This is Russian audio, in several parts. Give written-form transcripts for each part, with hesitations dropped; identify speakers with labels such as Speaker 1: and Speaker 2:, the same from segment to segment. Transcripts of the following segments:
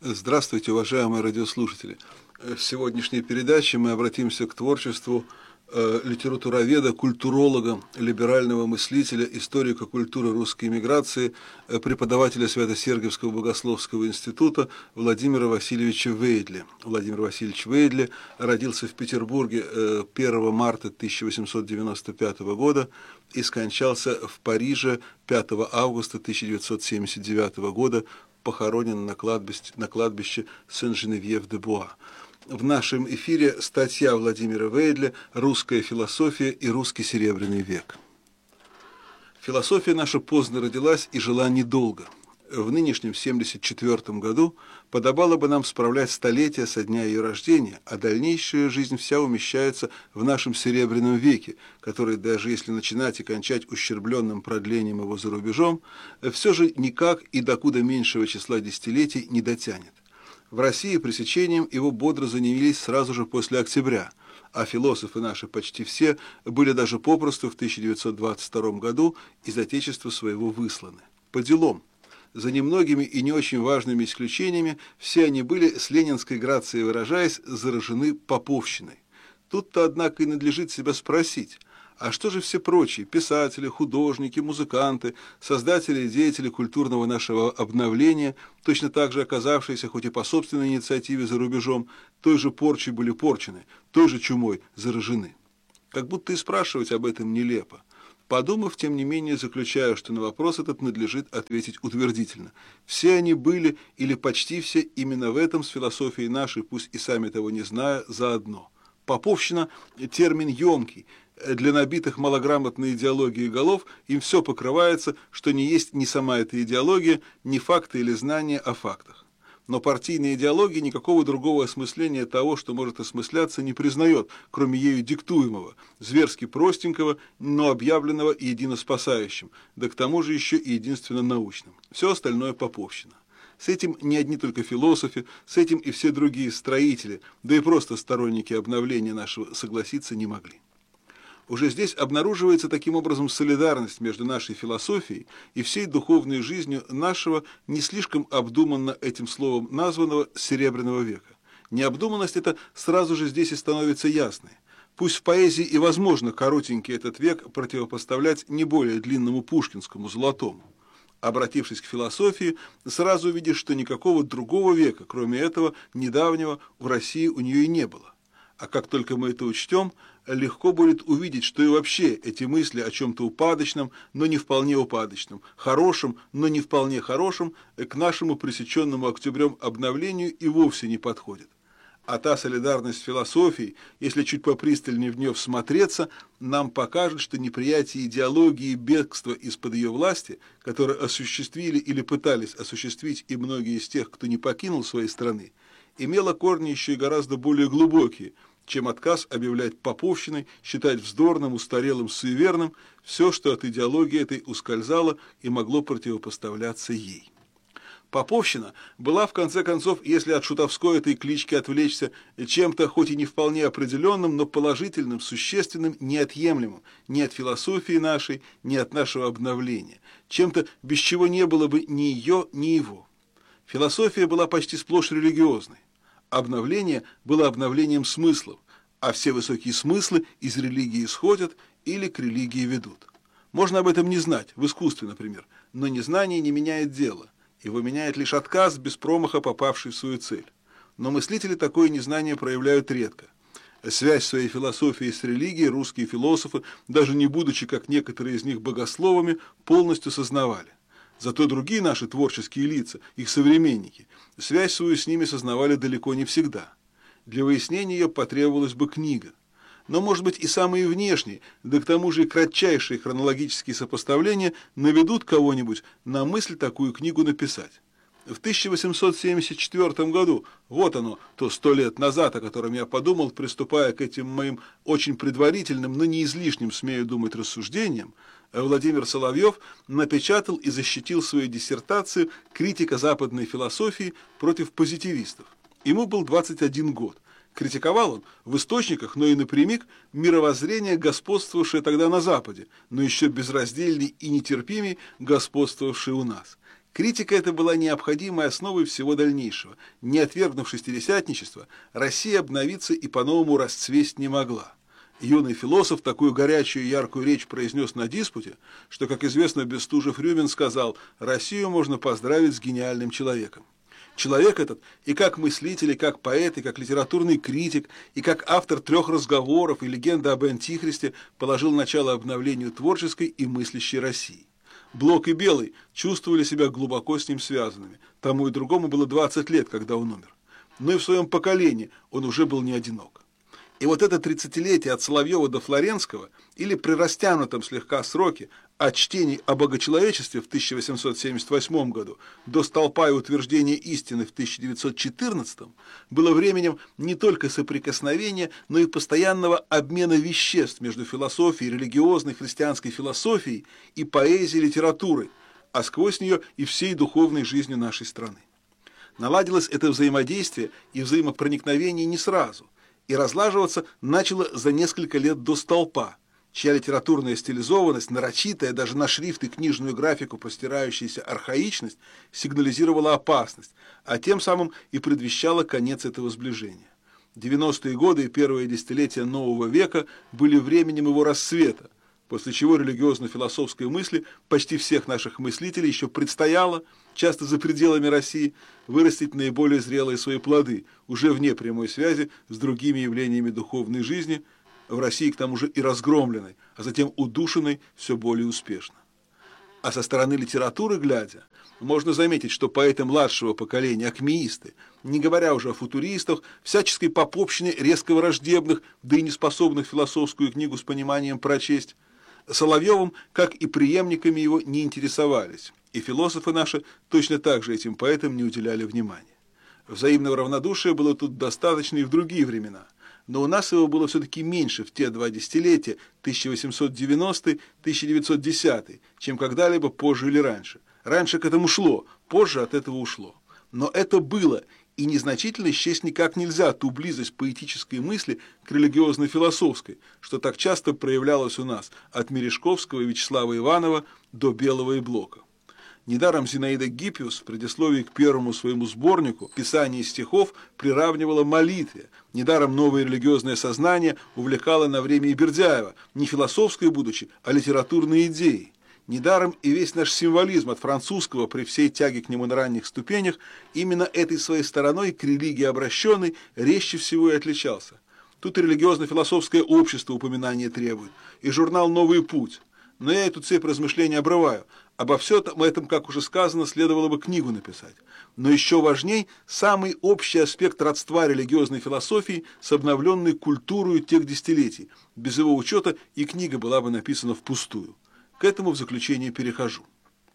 Speaker 1: Здравствуйте, уважаемые радиослушатели. В сегодняшней передаче мы обратимся к творчеству литературоведа, культуролога, либерального мыслителя, историка культуры русской эмиграции, преподавателя Свято-Сергиевского богословского института Владимира Васильевича Вейдля. Владимир Васильевич Вейдля родился в Петербурге 1 марта 1895 года и скончался в Париже 5 августа 1979 года, похоронен на кладбище Сен-Женевьев-де-Буа. В нашем эфире статья Владимира Вейдля «Русская философия и русский серебряный век». Философия наша поздно родилась и жила недолго. В нынешнем 74 году подобало бы нам справлять столетия со дня ее рождения, а дальнейшая жизнь вся умещается в нашем серебряном веке, который, даже если начинать и кончать ущербленным продлением его за рубежом, все же никак и докуда меньшего числа десятилетий не дотянет. В России пресечением его бодро занялись сразу же после октября, а философы наши почти все были даже попросту в 1922 году из отечества своего высланы. По делам. За немногими и не очень важными исключениями все они были, с ленинской грацией выражаясь, заражены поповщиной. Тут-то, однако, и надлежит себя спросить, а что же все прочие, писатели, художники, музыканты, создатели и деятели культурного нашего обновления, точно так же оказавшиеся, хоть и по собственной инициативе за рубежом, той же порчей были порчены, той же чумой заражены? Как будто и спрашивать об этом нелепо. Подумав, тем не менее, заключаю, что на вопрос этот надлежит ответить утвердительно. Все они были, или почти все, именно в этом с философией нашей, пусть и сами того не зная, заодно. Поповщина – термин емкий. Для набитых малограмотной идеологией голов им все покрывается, что не есть ни сама эта идеология, ни факты или знания о фактах. Но партийная идеология никакого другого осмысления того, что может осмысляться, не признает, кроме ею диктуемого, зверски простенького, но объявленного и едино спасающим, да к тому же еще и единственно научным. Все остальное поповщина. С этим не одни только философы, с этим и все другие строители, да и просто сторонники обновления нашего согласиться не могли. Уже здесь обнаруживается таким образом солидарность между нашей философией и всей духовной жизнью нашего, не слишком обдуманно этим словом названного, серебряного века. Необдуманность эта сразу же здесь и становится ясной. Пусть в поэзии и возможно коротенький этот век противопоставлять не более длинному пушкинскому, золотому. Обратившись к философии, сразу увидишь, что никакого другого века, кроме этого недавнего, в России у нее и не было. А как только мы это учтем, легко будет увидеть, что и вообще эти мысли о чем-то упадочном, но не вполне упадочном, хорошем, но не вполне хорошем, к нашему пресеченному октябрем обновлению и вовсе не подходят. А та солидарность с философией, если чуть попристальнее в нее всмотреться, нам покажет, что неприятие идеологии и бегство из-под ее власти, которые осуществили или пытались осуществить и многие из тех, кто не покинул своей страны, имело корни еще и гораздо более глубокие, чем отказ объявлять поповщиной, считать вздорным, устарелым, суеверным все, что от идеологии этой ускользало и могло противопоставляться ей. Поповщина была, в конце концов, если от шутовской этой клички отвлечься, чем-то хоть и не вполне определенным, но положительным, существенным, неотъемлемым ни от философии нашей, ни от нашего обновления, чем-то, без чего не было бы ни ее, ни его. Философия была почти сплошь религиозной. Обновление было обновлением смыслов, а все высокие смыслы из религии исходят или к религии ведут. Можно об этом не знать, в искусстве, например, но незнание не меняет дело. Его меняет лишь отказ, без промаха попавший в свою цель. Но мыслители такое незнание проявляют редко. Связь своей философии с религией русские философы, даже не будучи, как некоторые из них, богословами, полностью сознавали. Зато другие наши творческие лица, их современники, связь свою с ними сознавали далеко не всегда. Для выяснения ее потребовалась бы книга. Но, может быть, и самые внешние, да к тому же и кратчайшие хронологические сопоставления наведут кого-нибудь на мысль такую книгу написать. В 1874 году, вот оно, то 100 лет назад, о котором я подумал, приступая к этим моим очень предварительным, но не излишним, смею думать, рассуждениям, Владимир Соловьев напечатал и защитил свою диссертацию «Критика западной философии против позитивистов». Ему был 21 год. Критиковал он в источниках, но и напрямик, мировоззрение, господствовавшее тогда на Западе, но еще безраздельней и нетерпимей господствовавшее у нас. Критика эта была необходимой основой всего дальнейшего. Не отвергнув шестидесятничество, Россия обновиться и по-новому расцвесть не могла. Юный философ такую горячую и яркую речь произнес на диспуте, что, как известно, Бестужев-Рюмин сказал: «Россию можно поздравить с гениальным человеком». Человек этот и как мыслитель, и как поэт, и как литературный критик, и как автор 3 разговоров и легенды об Антихристе положил начало обновлению творческой и мыслящей России. Блок и Белый чувствовали себя глубоко с ним связанными. Тому и другому было 20 лет, когда он умер. Но и в своем поколении он уже был не одинок. И вот это 30-летие от Соловьева до Флоренского, или при растянутом слегка сроке от чтений о богочеловечестве в 1878 году до столпа и утверждения истины в 1914, было временем не только соприкосновения, но и постоянного обмена веществ между философией, религиозной христианской философией и поэзией, литературой, а сквозь нее и всей духовной жизнью нашей страны. Наладилось это взаимодействие и взаимопроникновение не сразу, и разлаживаться начало за несколько лет до столпа, чья литературная стилизованность, нарочитая даже на шрифт и книжную графику простирающаяся архаичность, сигнализировала опасность, а тем самым и предвещала конец этого сближения. 90-е годы и первые десятилетия нового века были временем его расцвета, после чего религиозно-философской мысли почти всех наших мыслителей еще предстояло, часто за пределами России, вырастить наиболее зрелые свои плоды, уже вне прямой связи с другими явлениями духовной жизни, в России к тому же и разгромленной, а затем удушенной все более успешно. А со стороны литературы глядя, можно заметить, что поэты младшего поколения, акмеисты, не говоря уже о футуристах, всяческой попопщине резко враждебных, да и неспособных философскую книгу с пониманием прочесть, Соловьевым, как и преемниками его, не интересовались, и философы наши точно так же этим поэтам не уделяли внимания. Взаимного равнодушия было тут достаточно и в другие времена, но у нас его было все-таки меньше в те 2 десятилетия, 1890-1910, чем когда-либо позже или раньше. Раньше к этому шло, позже от этого ушло. Но это было, и незначительно счесть никак нельзя ту близость поэтической мысли к религиозно-философской, что так часто проявлялось у нас от Мережковского и Вячеслава Иванова до Белого и Блока. Недаром Зинаида Гиппиус в предисловии к первому своему сборнику «Писание стихов» приравнивала молитве. Недаром новое религиозное сознание увлекало на время и Бердяева, не философской будучи, а литературной идеей. Недаром и весь наш символизм от французского при всей тяге к нему на ранних ступенях именно этой своей стороной к религии обращенной резче всего и отличался. Тут и религиозно-философское общество упоминания требует, и журнал «Новый путь». Но я эту цепь размышлений обрываю. Обо всем этом, как уже сказано, следовало бы книгу написать. Но еще важней самый общий аспект родства религиозной философии с обновленной культурой тех десятилетий. Без его учета и книга была бы написана впустую. К этому в заключение перехожу.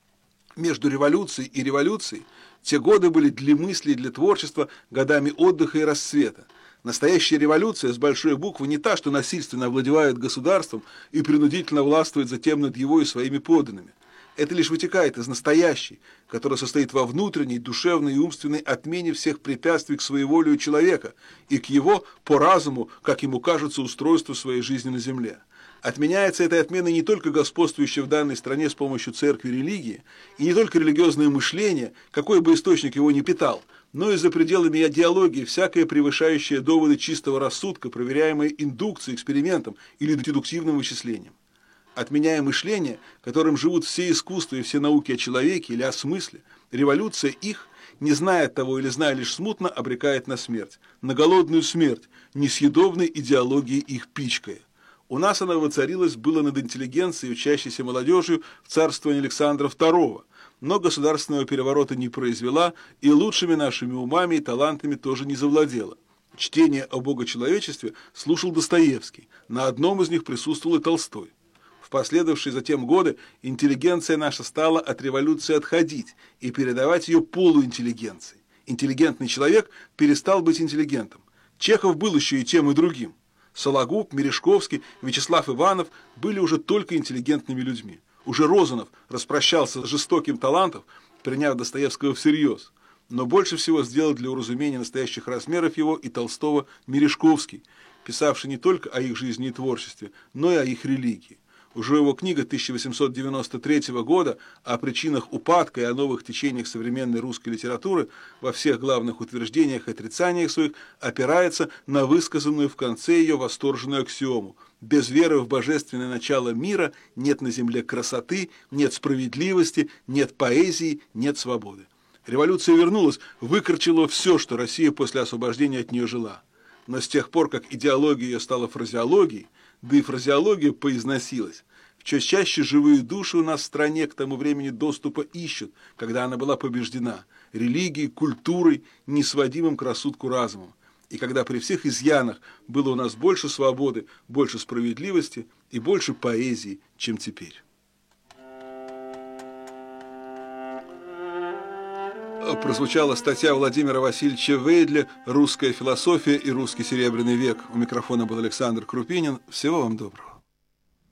Speaker 1: Между революцией и революцией те годы были для мысли и для творчества годами отдыха и расцвета. Настоящая революция с большой буквы не та, что насильственно овладевает государством и принудительно властвует затем над его и своими подданными. Это лишь вытекает из настоящей, которая состоит во внутренней, душевной и умственной отмене всех препятствий к своеволию человека и к его, по разуму, как ему кажется, устройству своей жизни на земле. Отменяется этой отменой не только господствующее в данной стране с помощью церкви религии, и не только религиозное мышление, какой бы источник его ни питал, но и за пределами идеологии всякое превышающее доводы чистого рассудка, проверяемое индукцией, экспериментом или дедуктивным вычислением. Отменяя мышление, которым живут все искусства и все науки о человеке или о смысле, революция их, не зная того или зная лишь смутно, обрекает на смерть, на голодную смерть, несъедобной идеологией их пичкая. У нас она воцарилась было над интеллигенцией, учащейся молодежью в царствовании Александра II, но государственного переворота не произвела и лучшими нашими умами и талантами тоже не завладела. Чтение о богочеловечестве слушал Достоевский, на одном из них присутствовал и Толстой. В последовавшие затем годы интеллигенция наша стала от революции отходить и передавать ее полуинтеллигенции. Интеллигентный человек перестал быть интеллигентом. Чехов был еще и тем, и другим. Сологуб, Мережковский, Вячеслав Иванов были уже только интеллигентными людьми. Уже Розанов распрощался с жестоким талантом, приняв Достоевского всерьез. Но больше всего сделал для уразумения настоящих размеров его и Толстого Мережковский, писавший не только о их жизни и творчестве, но и о их религии. Уже его книга 1893 года о причинах упадка и о новых течениях современной русской литературы во всех главных утверждениях и отрицаниях своих опирается на высказанную в конце ее восторженную аксиому: без веры в божественное начало мира нет на земле красоты, нет справедливости, нет поэзии, нет свободы. Революция вернулась, выкорчила все, что Россия после освобождения от нее жила. Но с тех пор, как идеология ее стала фразеологией, да и фразеология поизносилась, все чаще живые души у нас в стране к тому времени доступа ищут, когда она была побеждена религией, культурой, несводимым к рассудку разумом, и когда при всех изъянах было у нас больше свободы, больше справедливости и больше поэзии, чем теперь. Прозвучала статья Владимира Васильевича Вейдля «Русская философия и русский серебряный век». У микрофона был Александр Крупинин. Всего вам доброго.